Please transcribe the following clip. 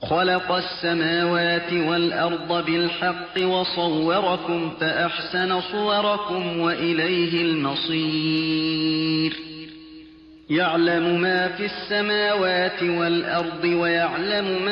خلق السماوات والأرض بالحق وصوركم فأحسن صوركم وإليه المصير يعلم ما في السماوات والأرض ويعلم ما